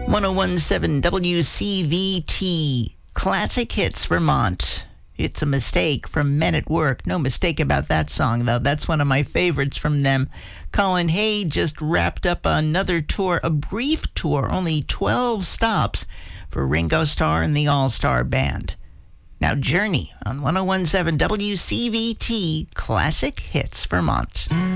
1017 WCVT, Classic Hits Vermont. It's a Mistake from Men at Work. No mistake about that song, though. That's one of my favorites from them. Colin Hay just wrapped up another tour, a brief tour, only 12 stops for Ringo Starr and the All-Star Band. Now Journey on 1017 WCVT, Classic Hits Vermont.